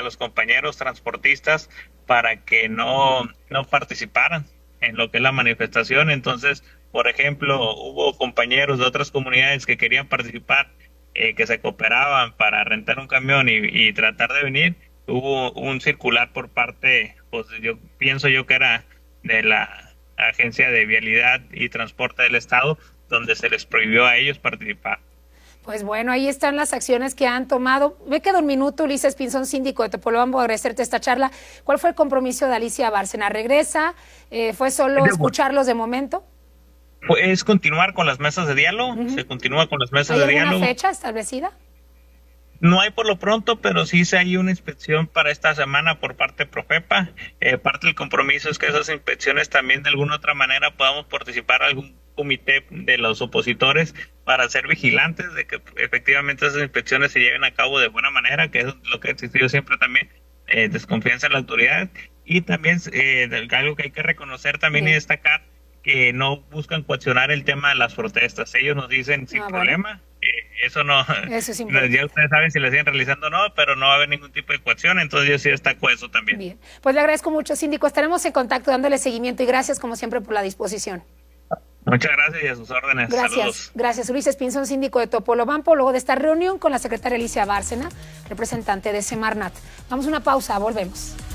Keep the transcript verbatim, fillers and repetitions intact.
los compañeros transportistas para que no, no participaran en lo que es la manifestación. Entonces, por ejemplo, hubo compañeros de otras comunidades que querían participar, eh, que se cooperaban para rentar un camión y, y tratar de venir. Hubo un circular por parte, pues yo pienso yo que era de la Agencia de Vialidad y Transporte del Estado, donde se les prohibió a ellos participar. Pues bueno, ahí están las acciones que han tomado. Me queda un minuto, Ulises Pinzón, síndico de Topolobampo, por agradecerte esta charla. ¿Cuál fue el compromiso de Alicia Bárcena? ¿Regresa? Eh, ¿Fue solo de escucharlos de momento? Pues continuar con las mesas de diálogo, uh-huh. Se continúa con las mesas de diálogo. ¿Hay alguna fecha establecida? No hay por lo pronto, pero sí se hay una inspección para esta semana por parte de Profepa. Eh, parte del compromiso es que esas inspecciones también de alguna otra manera podamos participar en algún comité de los opositores para ser vigilantes de que efectivamente esas inspecciones se lleven a cabo de buena manera, que es lo que ha existido siempre también, eh, desconfianza en la autoridad. Y también eh, algo que hay que reconocer también sí. y destacar, que no buscan coaccionar el tema de las protestas. Ellos nos dicen sin ah, problema, bueno. eh, eso no, eso es ya ustedes saben si lo siguen realizando o no, pero no va a haber ningún tipo de coacción, entonces yo sí destaco eso también. Bien, pues le agradezco mucho, síndico, estaremos en contacto dándole seguimiento y gracias como siempre por la disposición. Muchas gracias y a sus órdenes. Gracias, Saludos. Gracias. Ulises Pinzón, síndico de Topolobampo, luego de esta reunión con la secretaria Alicia Bárcena, representante de Semarnat. Vamos a una pausa, volvemos.